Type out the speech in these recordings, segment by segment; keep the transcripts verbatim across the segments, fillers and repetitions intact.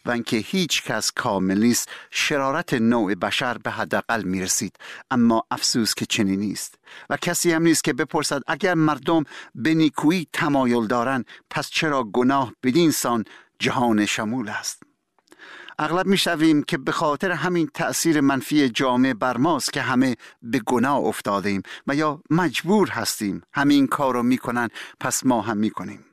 و اینکه هیچ کس کامل نیست، شرارت نوع بشر به حداقل میرسید. اما افسوس که چنین نیست و کسی هم نیست که بپرسد اگر مردم به نیکویی تمایل دارند پس چرا گناه بدین سان جهان شمول است؟ اغلب میشنویم که به خاطر همین تأثیر منفی جامعه بر ماست که همه به گناه افتادیم و یا مجبور هستیم همین کار رو میکنن پس ما هم میکنیم.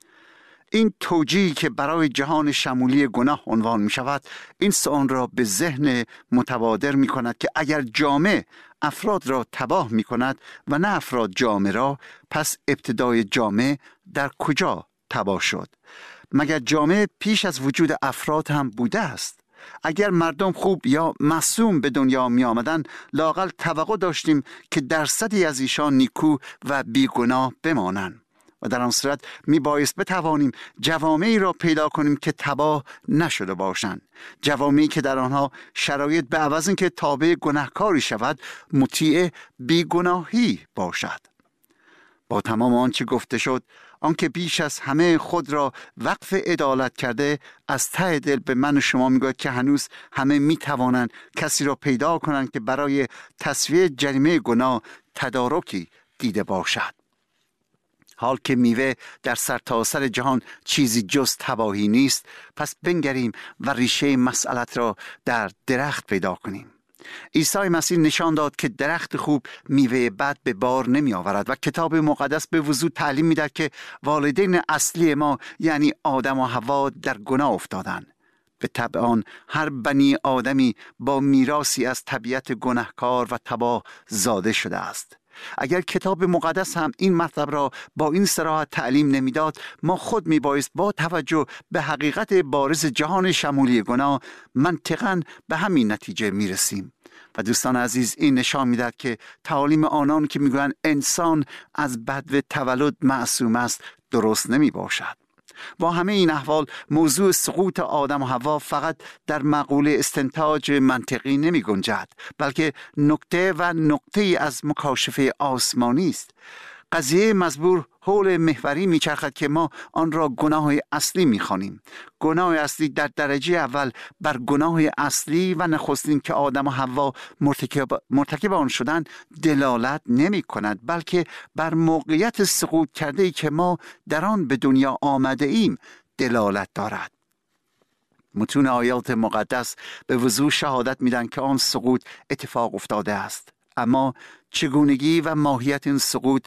این توجیهی که برای جهان شمولی گناه عنوان می شود این سوال را به ذهن متبادر می کند که اگر جامعه افراد را تباه می کند و نه افراد جامعه را، پس ابتدای جامعه در کجا تباه شد؟ مگر جامعه پیش از وجود افراد هم بوده است؟ اگر مردم خوب یا معصوم به دنیا می آمدن، لااقل توقع داشتیم که درصدی از ایشان نیکو و بیگناه بمانند و در آن صورت می بایست بتوانیم جوامعی را پیدا کنیم که تباه نشده باشند، جوامعی که در آنها شرایط به عوض اینکه تابع گناهکاری شود مطیع بیگناهی باشد. با تمام آنچه گفته شد، آنکه بیش از همه خود را وقف عدالت کرده، از ته دل به من و شما میگوید که هنوز همه میتوانند کسی را پیدا کنند که برای تسویه جریمه گناه تدارکی دیده باشد. حال که میوه در سرتاسر جهان چیزی جز تباهی نیست، پس بنگریم و ریشه مسئلت را در درخت پیدا کنیم. عیسی مسیح نشان داد که درخت خوب میوه بد به بار نمی آورد و کتاب مقدس به وضوح تعلیم می‌دهد که والدین اصلی ما یعنی آدم و حوا در گناه افتادند. به طبع آن هر بنی آدمی با میراثی از طبیعت گناهکار و تباه زاده شده است. اگر کتاب مقدس هم این مطلب را با این صراحت تعلیم نمیداد، ما خود میبایست با توجه به حقیقت بارز جهان شمولی گناه منطقاً به همین نتیجه میرسیم. و دوستان عزیز، این نشان میدهد که تعالیم آنان که میگویند انسان از بدو تولد معصوم است درست نمی باشد. با همه این احوال موضوع سقوط آدم و حوا فقط در مقوله استنتاج منطقی نمی گنجد، بلکه نکته و نقطه از مکاشفه آسمانی است. قضیه مزبور حول محوری میچرخد که ما آن را گناه اصلی میخوانیم. گناه اصلی در درجه اول بر گناه اصلی و نخستین که آدم و حوا مرتکب, مرتکب آن شدن دلالت نمی کند، بلکه بر موقعیت سقوط کرده ای که ما در آن به دنیا آمده ایم دلالت دارد. متون آیات مقدس به وضوح شهادت میدن که آن سقوط اتفاق افتاده است، اما چگونگی و ماهیت این سقوط،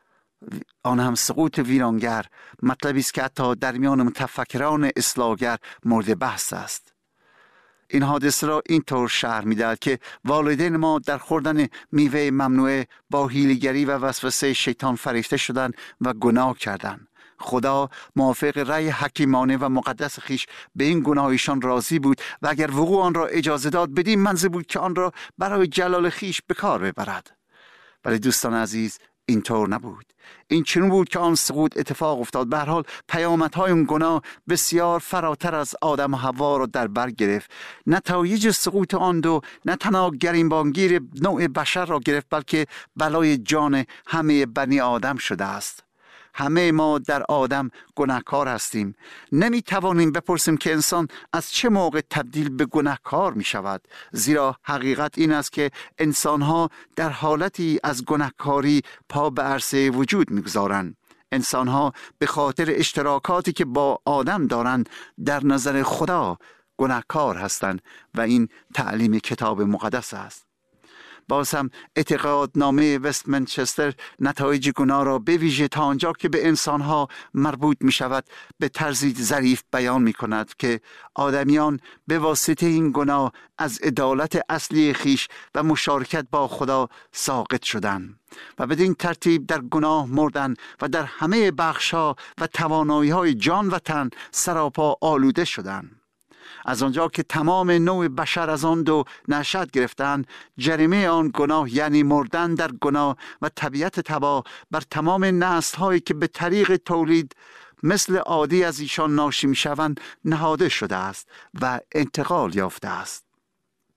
آن هم سقوط ویرانگر، مطلبی است که حتی در میان متفکران اصلاحگر مورد بحث است. این حادثه را اینطور شرح می‌دهد که والدین ما در خوردن میوه ممنوعه با حیله‌گری و وسوسه شیطان فریفته شدند و گناه کردند. خدا موافق رأی حکیمانه و مقدس خیش به این گناهشان راضی بود و اگر وقوع آن را اجازه داد بدین منظور بود که آن را برای جلال خیش به کار ببرد. ولی دوستان عزیز، اینطور نبود. این چنین بود که آن سقوط اتفاق افتاد. به هر حال پیامدهای اون گناه بسیار فراتر از آدم و حوا را در بر گرفت. نتایج سقوط آن دو نه تنها گریبانگیر نوع بشر را گرفت، بلکه بلای جان همه بنی آدم شده است. همه ما در آدم گناهکار هستیم. نمی توانیم بپرسیم که انسان از چه موقع تبدیل به گناهکار می شود، زیرا حقیقت این است که انسانها در حالتی از گناهکاری پا به عرصه وجود می گذارند. انسانها به خاطر اشتراکاتی که با آدم دارند در نظر خدا گناهکار هستند و این تعلیم کتاب مقدس است. باز هم اعتقادنامه وستمنچستر نتایج گناه را به ویژه تا آنجا که به انسانها مربوط می شود به طرزی ظریف بیان می کند که آدمیان به واسطه این گناه از عدالت اصلی خیش و مشارکت با خدا ساقط شدند و بدین ترتیب در گناه مردند و در همه بخش‌ها و توانایی‌های جان و تن سراپا آلوده شدند. از آنجا که تمام نوع بشر از آن دو نشأت گرفتند، جریمه آن گناه یعنی مردن در گناه و طبیعت تباه بر تمام نسل‌هایی که به طریق تولید مثل عادی از ایشان ناشی می‌شوند نهاده شده است و انتقال یافته است.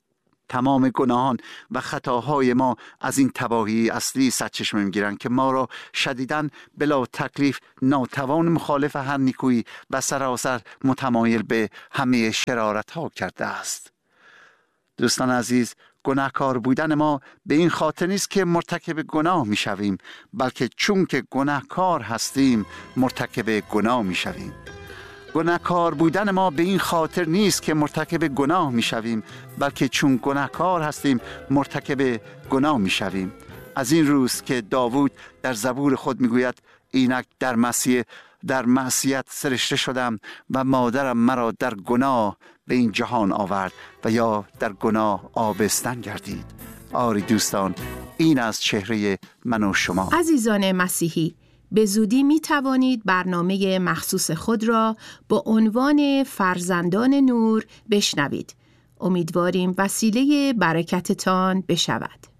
تمام گناهان و خطاهای ما از این تباهی اصلی سرچشمه میگیرند که ما را شدیداً بلا تکلیف ناتوان مخالف هر نیکویی و سراسر متمایل به همه شرارت ها کرده است. دوستان عزیز، گناهکار بودن ما به این خاطر نیست که مرتکب گناه می شویم، بلکه چون که گناهکار هستیم مرتکب گناه می شویم. گناهکار بودن ما به این خاطر نیست که مرتکب گناه می شویم، بلکه چون گناهکار هستیم مرتکب گناه می شویم. از این روز که داوود در زبور خود می گوید اینک در مسیح در معصیت سرشته شدم و مادرم مرا در گناه به این جهان آورد و یا در گناه آبستن گردید. آری دوستان، این از چهره من و شما. عزیزان مسیحی، به زودی می توانید برنامه مخصوص خود را با عنوان فرزندان نور بشنوید. امیدواریم وسیله برکتتان بشود.